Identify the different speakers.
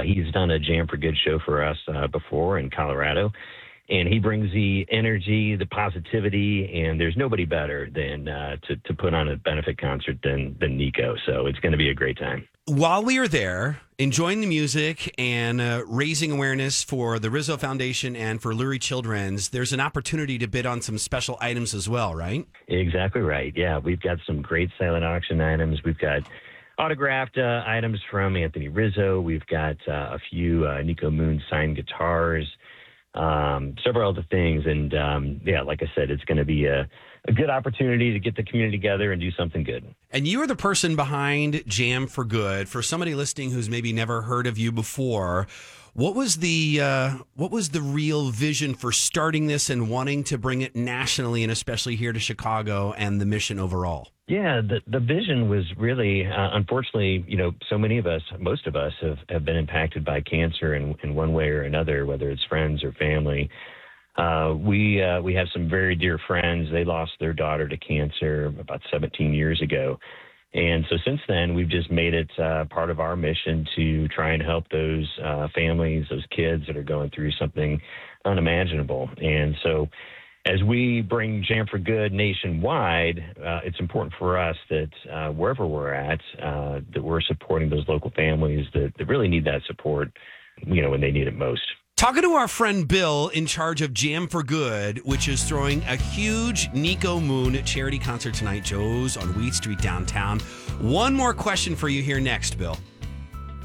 Speaker 1: He's done a Jam for Good show for us before in Colorado. And he brings the energy, the positivity, and there's nobody better than to put on a benefit concert than Nico. So it's going to be a great time.
Speaker 2: While we are there, enjoying the music and raising awareness for the Rizzo Foundation and for Lurie Children's, there's an opportunity to bid on some special items as well, right?
Speaker 1: Exactly right. Yeah, we've got some great silent auction items. We've got autographed items from Anthony Rizzo. We've got a few Nico Moon signed guitars. Several other things. And like I said, it's going to be a good opportunity to get the community together and do something good.
Speaker 2: And you are the person behind Jam for Good. For somebody listening who's maybe never heard of you before, what was the real vision for starting this and wanting to bring it nationally and especially here to Chicago and the mission overall?
Speaker 1: Yeah, the vision was really, unfortunately, so many of us, most of us have been impacted by cancer in one way or another, whether it's friends or family. We have some very dear friends. They lost their daughter to cancer about 17 years ago. And so since then, we've just made it part of our mission to try and help those families, those kids that are going through something unimaginable. And so as we bring Jam for Good nationwide, it's important for us that wherever we're at, that we're supporting those local families that really need that support, when they need it most.
Speaker 2: Talking to our friend Bill in charge of Jam for Good, which is throwing a huge Nico Moon charity concert tonight, Joe's on Wheat Street downtown. One more question for you here next, Bill.